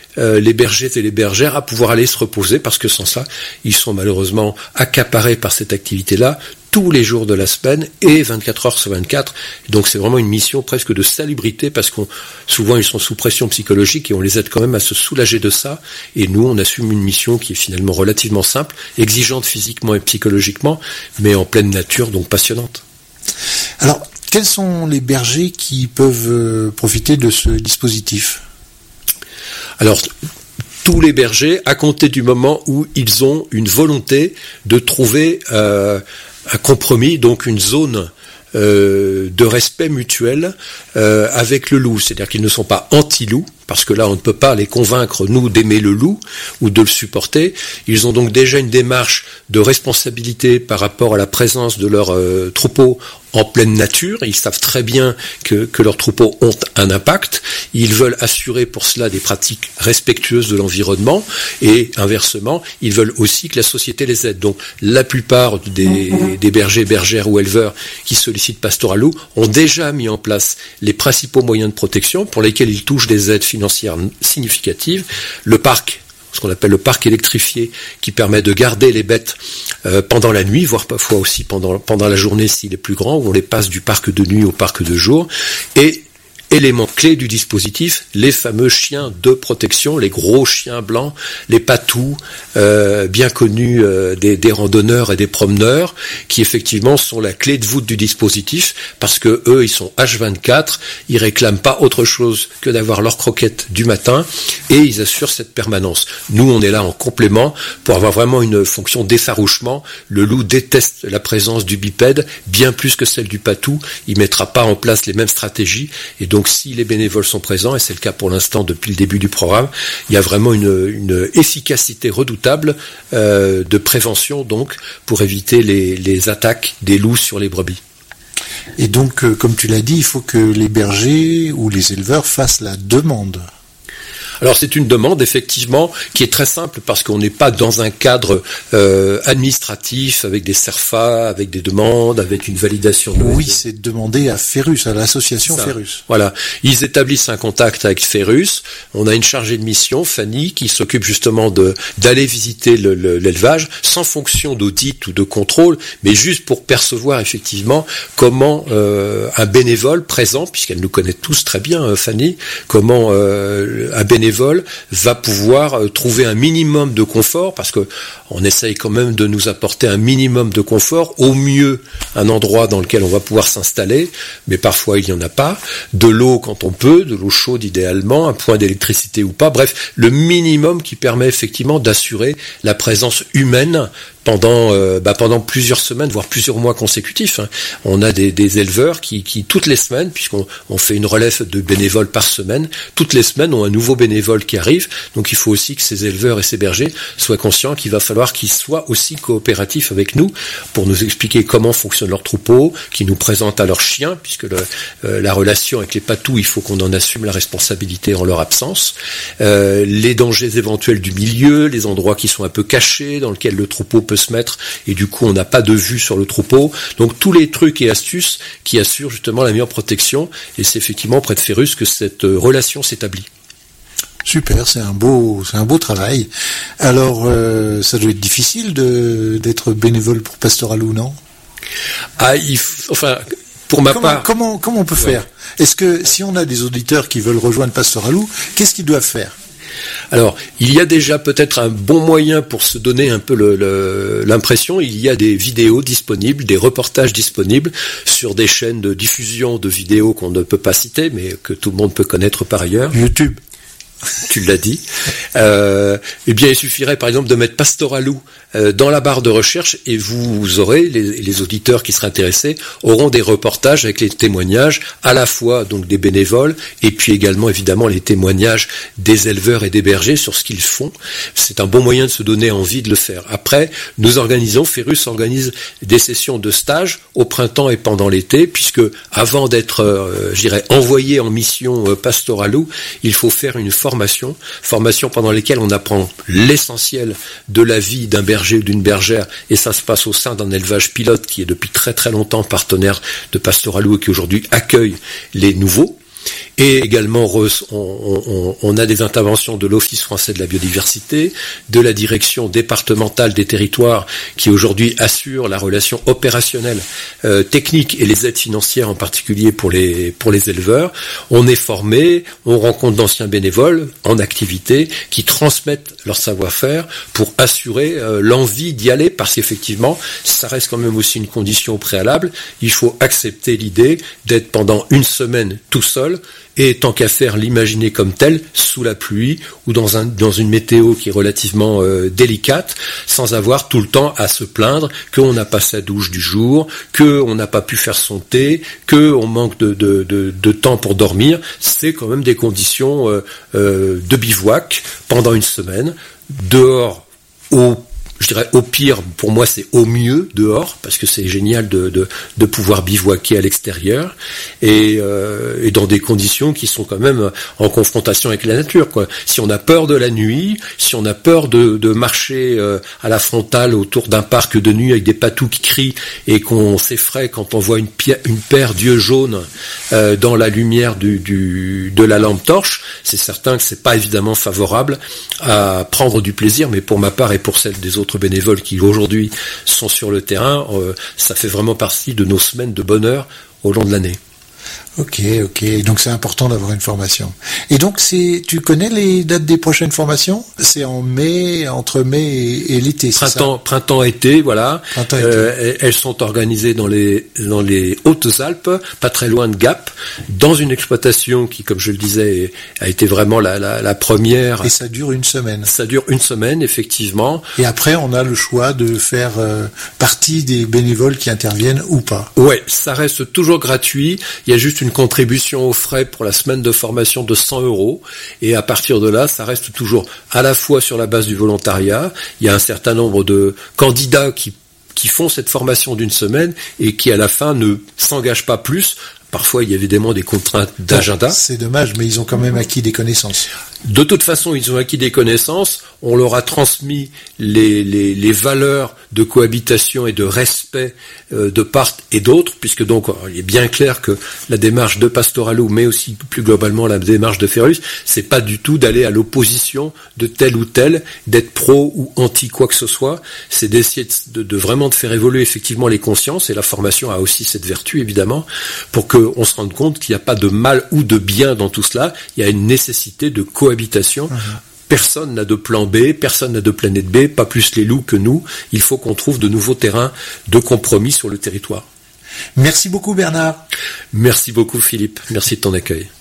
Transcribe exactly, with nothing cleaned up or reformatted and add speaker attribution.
Speaker 1: euh, les bergers et les bergères à pouvoir aller se reposer, parce que sans ça, ils sont malheureusement accaparés par cette activité-là tous les jours de la semaine et vingt-quatre heures sur vingt-quatre. Donc c'est vraiment une mission presque de salubrité, parce qu'on souvent ils sont sous pression psychologique et on les aide quand même à se soulager de ça. Et nous, on assume une mission qui est finalement relativement simple, exigeante physiquement et psychologiquement, mais en pleine nature, donc passionnante.
Speaker 2: Alors, quels sont les bergers qui peuvent profiter de ce dispositif ?
Speaker 1: Alors, tous les bergers, à compter du moment où ils ont une volonté de trouver euh, un compromis, donc une zone euh, de respect mutuel euh, avec le loup. C'est-à-dire qu'ils ne sont pas anti-loup, parce que là, on ne peut pas les convaincre, nous, d'aimer le loup ou de le supporter. Ils ont donc déjà une démarche de responsabilité par rapport à la présence de leur euh, troupeau en pleine nature. Ils savent très bien que, que leurs troupeaux ont un impact. Ils veulent assurer pour cela des pratiques respectueuses de l'environnement, et inversement, ils veulent aussi que la société les aide. Donc, la plupart des, des bergers, bergères ou éleveurs qui sollicitent Pastoraloup ont déjà mis en place les principaux moyens de protection pour lesquels ils touchent des aides financières significatives. Le parc, ce qu'on appelle le parc électrifié, qui permet de garder les bêtes euh, pendant la nuit, voire parfois aussi pendant, pendant la journée s'il est plus grand, où on les passe du parc de nuit au parc de jour. Et élément clé du dispositif, les fameux chiens de protection, les gros chiens blancs, les patous, euh, bien connus euh, des, des randonneurs et des promeneurs, qui effectivement sont la clé de voûte du dispositif, parce que eux, ils sont H vingt-quatre, ils réclament pas autre chose que d'avoir leur croquette du matin, et ils assurent cette permanence. Nous, on est là en complément pour avoir vraiment une fonction d'effarouchement. Le loup déteste la présence du bipède bien plus que celle du patou. Il mettra pas en place les mêmes stratégies, et donc Donc si les bénévoles sont présents, et c'est le cas pour l'instant depuis le début du programme, il y a vraiment une, une efficacité redoutable euh, de prévention, donc pour éviter les, les attaques des loups sur les brebis.
Speaker 2: Et donc, euh, comme tu l'as dit, il faut que les bergers ou les éleveurs fassent la demande.
Speaker 1: Alors c'est une demande effectivement qui est très simple, parce qu'on n'est pas dans un cadre euh, administratif avec des CERFA, avec des demandes, avec une validation. De
Speaker 2: oui, c'est demander à Ferrus, à l'association Ça. Ferus.
Speaker 1: Voilà, ils établissent un contact avec Ferus. On a une chargée de mission, Fanny, qui s'occupe justement de d'aller visiter le, le, l'élevage, sans fonction d'audit ou de contrôle, mais juste pour percevoir effectivement comment euh, un bénévole présent, puisqu'elle nous connaît tous très bien, Fanny, comment euh, un bénévole va pouvoir euh, trouver un minimum de confort, parce que on essaye quand même de nous apporter un minimum de confort, au mieux un endroit dans lequel on va pouvoir s'installer, mais parfois il n'y en a pas, de l'eau quand on peut, de l'eau chaude idéalement, un point d'électricité ou pas, bref, le minimum qui permet effectivement d'assurer la présence humaine pendant euh, bah pendant plusieurs semaines, voire plusieurs mois consécutifs. Hein. On a des, des éleveurs qui, qui, toutes les semaines, puisqu'on on fait une relève de bénévoles par semaine, toutes les semaines ont un nouveau bénévole qui arrive. Donc il faut aussi que ces éleveurs et ces bergers soient conscients qu'il va falloir qu'ils soient aussi coopératifs avec nous pour nous expliquer comment fonctionne leur troupeau, qu'ils nous présentent à leurs chiens, puisque le, euh, la relation avec les patous, il faut qu'on en assume la responsabilité en leur absence. Euh, les dangers éventuels du milieu, les endroits qui sont un peu cachés, dans lesquels le troupeau peut se mettre, et du coup on n'a pas de vue sur le troupeau. Donc tous les trucs et astuces qui assurent justement la meilleure protection, et c'est effectivement auprès de Ferus que cette euh, relation s'établit.
Speaker 2: Super, c'est un beau, c'est un beau travail. Alors, euh, ça doit être difficile de d'être bénévole pour Pastoraloup, non ?
Speaker 1: Ah, il f... enfin, pour ma
Speaker 2: comment,
Speaker 1: part.
Speaker 2: Comment, comment on peut
Speaker 1: ouais.
Speaker 2: faire ? Est-ce que si on a des auditeurs qui veulent rejoindre Pastoraloup, qu'est-ce qu'ils doivent faire ?
Speaker 1: Alors, il y a déjà peut-être un bon moyen pour se donner un peu le, le, l'impression. Il y a des vidéos disponibles, des reportages disponibles sur des chaînes de diffusion de vidéos qu'on ne peut pas citer, mais que tout le monde peut connaître par ailleurs.
Speaker 2: YouTube.
Speaker 1: Tu l'as dit. Euh, eh bien, il suffirait, par exemple, de mettre Pastoraloup euh, dans la barre de recherche, et vous aurez, les, les auditeurs qui seraient intéressés, auront des reportages avec les témoignages, à la fois donc des bénévoles, et puis également, évidemment, les témoignages des éleveurs et des bergers sur ce qu'ils font. C'est un bon moyen de se donner envie de le faire. Après, nous organisons, Ferus organise des sessions de stage au printemps et pendant l'été, puisque avant d'être, euh, je dirais, envoyé en mission euh, Pastoraloup, il faut faire une formation Formation, formation pendant lesquelles on apprend l'essentiel de la vie d'un berger ou d'une bergère, et ça se passe au sein d'un élevage pilote qui est depuis très très longtemps partenaire de Pastoraloup et qui aujourd'hui accueille les nouveaux. Et également, on, on, on a des interventions de l'Office français de la biodiversité, de la direction départementale des territoires, qui aujourd'hui assure la relation opérationnelle, euh, technique et les aides financières en particulier pour les pour les éleveurs. On est formé, on rencontre d'anciens bénévoles en activité qui transmettent leur savoir-faire pour assurer euh, l'envie d'y aller, parce qu'effectivement, ça reste quand même aussi une condition préalable. Il faut accepter l'idée d'être pendant une semaine tout seul, et tant qu'à faire, l'imaginer comme tel, sous la pluie ou dans un dans une météo qui est relativement euh, délicate, sans avoir tout le temps à se plaindre qu'on n'a pas sa douche du jour, qu'on n'a pas pu faire son thé, qu'on manque de, de, de, de temps pour dormir. C'est quand même des conditions euh, euh, de bivouac pendant une semaine, dehors, au je dirais au pire, pour moi c'est au mieux dehors, parce que c'est génial de, de, de pouvoir bivouaquer à l'extérieur, et, euh, et dans des conditions qui sont quand même en confrontation avec la nature, quoi. Si on a peur de la nuit, si on a peur de, de marcher euh, à la frontale autour d'un parc de nuit avec des patous qui crient, et qu'on s'effraie quand on voit une, pi- une paire d'yeux jaunes euh, dans la lumière du, du, de la lampe torche, c'est certain que c'est pas évidemment favorable à prendre du plaisir, mais pour ma part et pour celle des autres bénévoles qui aujourd'hui sont sur le terrain, euh, ça fait vraiment partie de nos semaines de bonheur au long de l'année.
Speaker 2: Ok, ok. Donc c'est important d'avoir une formation. Et donc c'est, tu connais les dates des prochaines formations ? C'est en mai, entre mai et, et l'été, c'est
Speaker 1: Printemps,
Speaker 2: ça ?
Speaker 1: printemps-été, voilà.
Speaker 2: Printemps-été.
Speaker 1: Euh, elles sont organisées dans les dans les Hautes-Alpes, pas très loin de Gap, dans une exploitation qui, comme je le disais, a été vraiment la la, la première.
Speaker 2: Et ça dure une semaine.
Speaker 1: Ça dure une semaine, effectivement.
Speaker 2: Et après, on a le choix de faire euh, partie des bénévoles qui interviennent ou pas.
Speaker 1: Ouais, ça reste toujours gratuit. Il y a juste une contribution aux frais pour la semaine de formation de cent euros. Et à partir de là, ça reste toujours à la fois sur la base du volontariat. Il y a un certain nombre de candidats qui, qui font cette formation d'une semaine et qui, à la fin, ne s'engagent pas plus. Parfois, il y a évidemment des contraintes d'agenda.
Speaker 2: C'est dommage, mais ils ont quand même acquis des connaissances.
Speaker 1: De toute façon, ils ont acquis des connaissances, on leur a transmis les, les, les valeurs de cohabitation et de respect euh, de part et d'autre, puisque donc il est bien clair que la démarche de Pastoralo, mais aussi plus globalement la démarche de Ferrus, c'est pas du tout d'aller à l'opposition de tel ou tel, d'être pro ou anti quoi que ce soit, c'est d'essayer de, de vraiment de faire évoluer effectivement les consciences, et la formation a aussi cette vertu évidemment, pour qu'on se rende compte qu'il n'y a pas de mal ou de bien dans tout cela, il y a une nécessité de cohabitation. Mmh. Personne n'a de plan B, personne n'a de planète B, pas plus les loups que nous. Il faut qu'on trouve de nouveaux terrains de compromis sur le territoire.
Speaker 2: Merci beaucoup Bernard.
Speaker 1: Merci beaucoup Philippe, merci de ton accueil.